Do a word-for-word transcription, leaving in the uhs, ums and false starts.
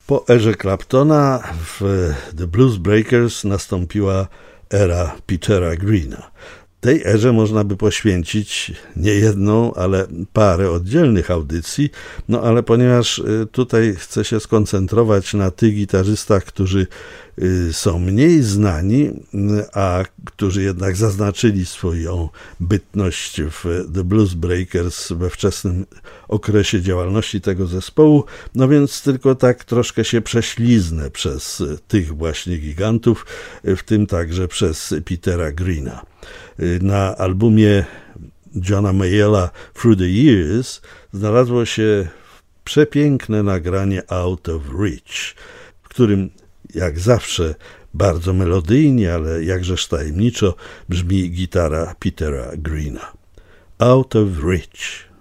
Po erze Claptona w The Blues Breakers nastąpiła era Petera Greena. Tej erze można by poświęcić nie jedną, ale parę oddzielnych audycji, no ale ponieważ tutaj chcę się skoncentrować na tych gitarzystach, którzy są mniej znani, a którzy jednak zaznaczyli swoją bytność w The Blues Breakers we wczesnym okresie działalności tego zespołu, no więc tylko tak troszkę się prześliznę przez tych właśnie gigantów, w tym także przez Petera Greena. Na albumie Johna Mayalla Through the Years znalazło się przepiękne nagranie Out of Reach, w którym jak zawsze bardzo melodyjnie, ale jakżeż tajemniczo brzmi gitara Petera Greena. Out of Reach.